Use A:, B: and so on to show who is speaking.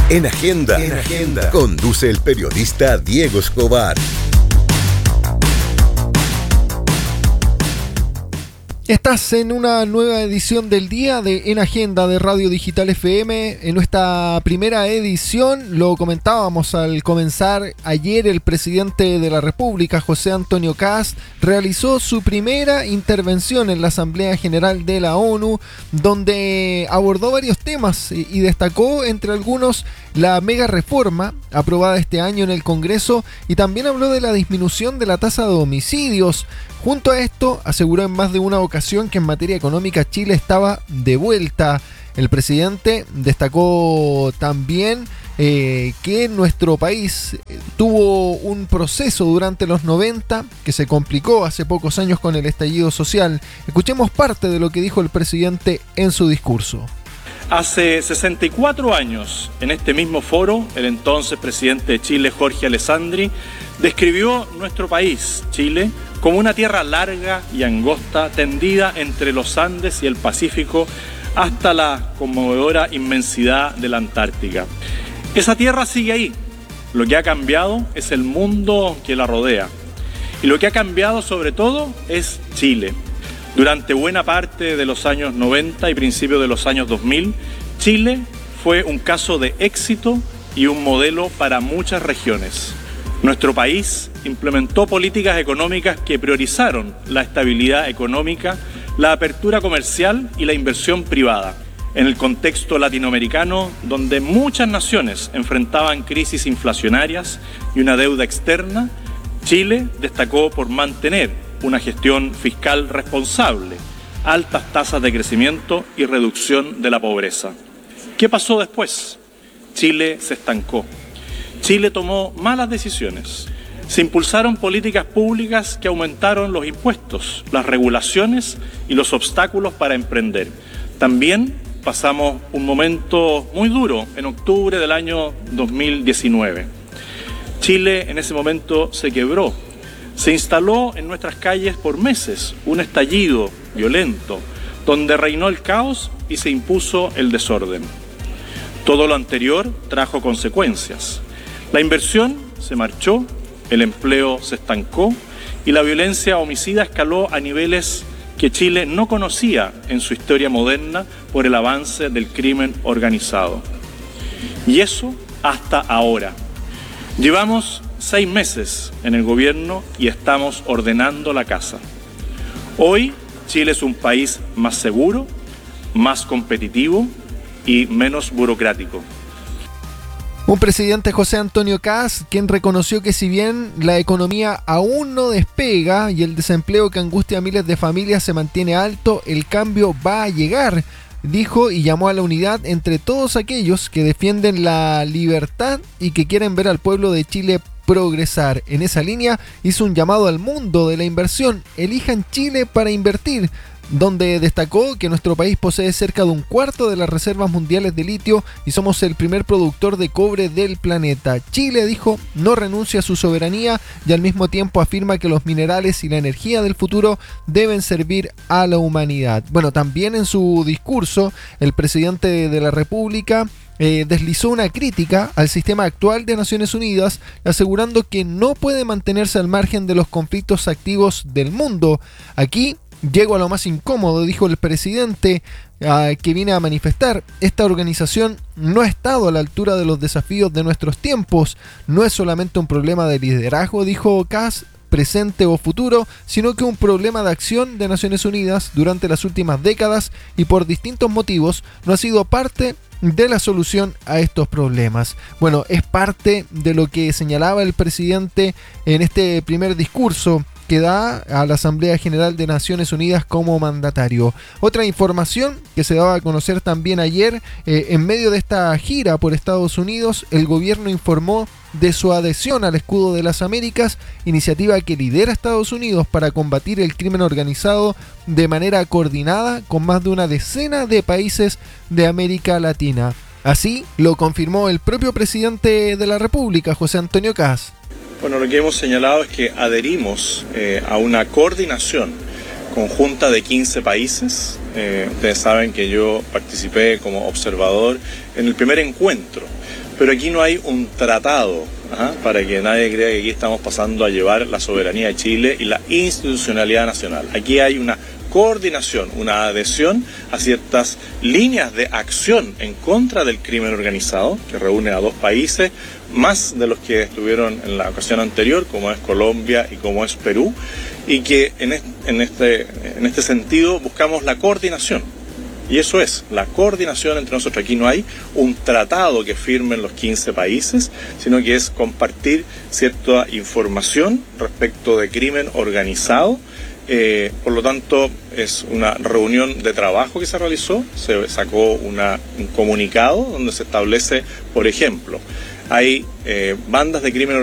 A: En Agenda, conduce el periodista Diego Escobar.
B: Estás en una nueva edición del día de En Agenda de Radio Digital FM. En nuestra primera edición, lo comentábamos al comenzar, ayer el presidente de la República, José Antonio Kast, realizó su primera intervención en la Asamblea General de la ONU, donde abordó varios temas y destacó entre algunos la mega reforma aprobada este año en el Congreso, y también habló de la disminución de la tasa de homicidios. Junto a esto, aseguró en más de una ocasión que en materia económica Chile estaba de vuelta. El presidente destacó también que nuestro país tuvo un proceso durante los 90 que se complicó hace pocos años con el estallido social. Escuchemos parte de lo que dijo el presidente en su discurso.
C: Hace 64 años, en este mismo foro, el entonces presidente de Chile, Jorge Alessandri, describió nuestro país, Chile, como una tierra larga y angosta tendida entre los Andes y el Pacífico hasta la conmovedora inmensidad de la Antártica. Esa tierra sigue ahí. Lo que ha cambiado es el mundo que la rodea. Y lo que ha cambiado sobre todo es Chile. Durante buena parte de los años 90 y principios de los años 2000, Chile fue un caso de éxito y un modelo para muchas regiones. Nuestro país implementó políticas económicas que priorizaron la estabilidad económica, la apertura comercial y la inversión privada. En el contexto latinoamericano, donde muchas naciones enfrentaban crisis inflacionarias y una deuda externa, Chile destacó por mantener una gestión fiscal responsable, altas tasas de crecimiento y reducción de la pobreza. ¿Qué pasó después? Chile se estancó. Chile tomó malas decisiones. Se impulsaron políticas públicas que aumentaron los impuestos, las regulaciones y los obstáculos para emprender. También pasamos un momento muy duro en octubre del año 2019. Chile en ese momento se quebró. Se instaló en nuestras calles por meses un estallido violento, donde reinó el caos y se impuso el desorden. Todo lo anterior trajo consecuencias. La inversión se marchó, el empleo se estancó y la violencia homicida escaló a niveles que Chile no conocía en su historia moderna por el avance del crimen organizado. Y eso hasta ahora. Llevamos 6 meses en el gobierno y estamos ordenando la casa. Hoy Chile es un país más seguro, más competitivo y menos burocrático.
B: Un presidente, José Antonio Kast, quien reconoció que si bien la economía aún no despega y el desempleo que angustia a miles de familias se mantiene alto, el cambio va a llegar, dijo, y llamó a la unidad entre todos aquellos que defienden la libertad y que quieren ver al pueblo de Chile progresar. En esa línea hizo un llamado al mundo de la inversión: elijan Chile para invertir, donde destacó que nuestro país posee cerca de un cuarto de las reservas mundiales de litio y somos el primer productor de cobre del planeta. Chile, dijo, no renuncia a su soberanía y al mismo tiempo afirma que los minerales y la energía del futuro deben servir a la humanidad. Bueno, también en su discurso, el presidente de la República deslizó una crítica al sistema actual de Naciones Unidas, asegurando que no puede mantenerse al margen de los conflictos activos del mundo. Aquí llego a lo más incómodo, dijo el presidente, que viene a manifestar: esta organización no ha estado a la altura de los desafíos de nuestros tiempos. No es solamente un problema de liderazgo, dijo Kast, presente o futuro, sino que un problema de acción de Naciones Unidas durante las últimas décadas y por distintos motivos no ha sido parte de la solución a estos problemas. Bueno, es parte de lo que señalaba el presidente en este primer discurso que da a la Asamblea General de Naciones Unidas como mandatario. Otra información que se daba a conocer también ayer, en medio de esta gira por Estados Unidos, el gobierno informó de su adhesión al Escudo de las Américas, iniciativa que lidera Estados Unidos para combatir el crimen organizado de manera coordinada con más de una decena de países de América Latina. Así lo confirmó el propio presidente de la República, José Antonio Kast.
C: Bueno, lo que hemos señalado es que adherimos a una coordinación conjunta de 15 países. Ustedes saben que yo participé como observador en el primer encuentro Pero aquí no hay un tratado, para que nadie crea que aquí estamos pasando a llevar la soberanía de Chile y la institucionalidad nacional. Aquí hay una coordinación, una adhesión a ciertas líneas de acción en contra del crimen organizado, que reúne a 2 países, más de los que estuvieron en la ocasión anterior, como es Colombia y como es Perú, y que en este sentido buscamos la coordinación. Y eso es, la coordinación entre nosotros. Aquí no hay un tratado que firmen los 15 países, sino que es compartir cierta información respecto de crimen organizado. Por lo tanto, es una reunión de trabajo que se realizó, se sacó un comunicado donde se establece, por ejemplo, hay bandas de crimen organizado